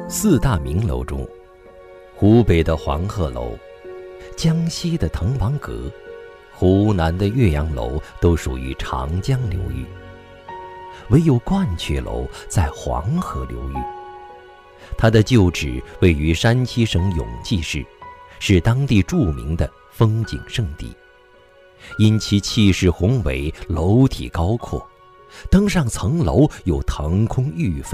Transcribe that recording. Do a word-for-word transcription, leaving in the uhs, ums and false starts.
四大名楼中，湖北的黄鹤楼、江西的滕王阁、湖南的岳阳楼都属于长江流域，唯有鹳雀楼在黄河流域。它的旧址位于山西省永济市，是当地著名的风景胜地。因其气势宏伟，楼体高阔，登上层楼有腾空欲飞